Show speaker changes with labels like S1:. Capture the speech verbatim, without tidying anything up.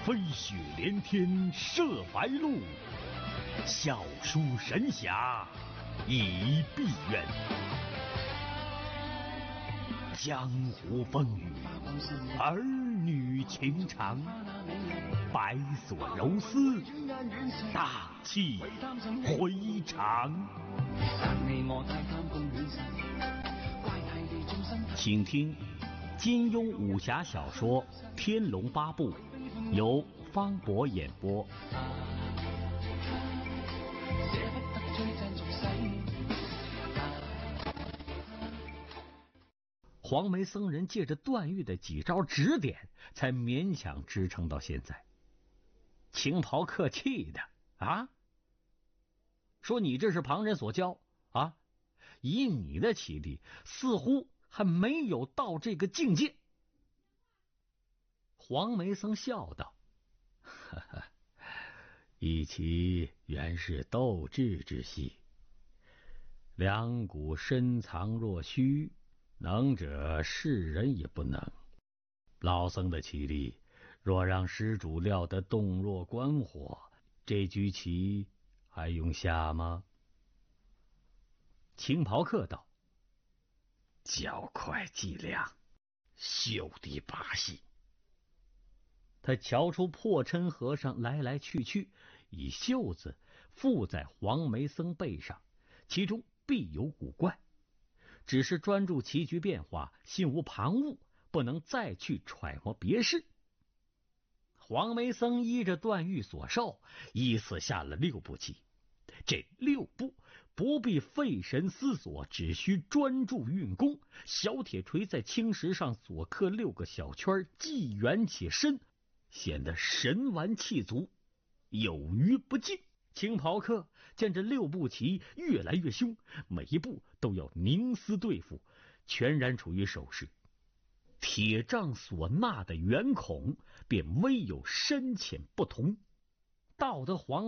S1: 飞雪连天射白鹿，笑书神侠倚碧鸳。江湖风雨，儿女情长，白所柔丝，大气回肠。请听金庸武侠小说《天龙八部》，由方博演播。黄眉僧人借着段誉的几招指点，才勉强支撑到现在。青袍客气的啊，说你这是旁人所教啊，以你的棋力，似乎还没有到这个境界。黄眉僧笑道：哈哈，一棋原是斗智之戏，两股深藏若虚，能者是人也不能。老僧的棋力，若让施主料得洞若观火，这局棋还用下吗？青袍客道：较快计量，秀的把戏。他瞧出破琛和尚来来去去，以袖子附在黄眉僧背上，其中必有古怪，只是专注棋局变化，心无旁骛，不能再去揣摩别事。黄眉僧依着段誉所授，依次下了六步棋。这六步不必费神思索，只需专注运功。小铁锤在青石上所刻六个小圈，既圆且深，显得神完气足，有余不尽。青袍客见这六步棋越来越凶，每一步都要凝思对付，全然处于守势。铁杖所纳的圆孔便微有深浅不同，到得黄